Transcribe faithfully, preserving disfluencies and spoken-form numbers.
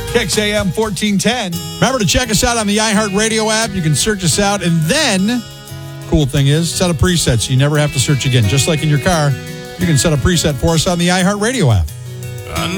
X A M fourteen ten. Remember to check us out on the iHeartRadio app. You can search us out, and then, cool thing is, set a preset so you never have to search again. Just like in your car, you can set a preset for us on the iHeartRadio app. I knew